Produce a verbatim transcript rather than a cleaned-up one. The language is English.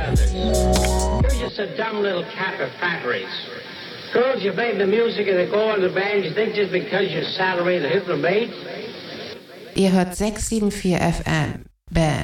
You're just a dumb little cap of fatteries. Girls, you play the music and they go on the band. You think just because your salary, the hip and bait? Ihr hört sechs sieben vier F M. Bam.